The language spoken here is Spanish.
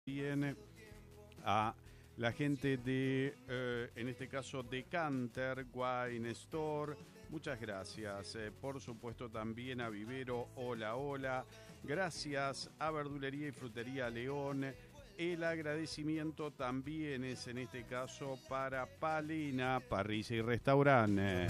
Bien a la gente de, en este caso, Decanter Wine Store. Muchas gracias. Por supuesto, también a Vivero Hola Hola. Gracias a Verdulería y Frutería León. El agradecimiento también es, en este caso, para Palena, Parrilla y Restaurante.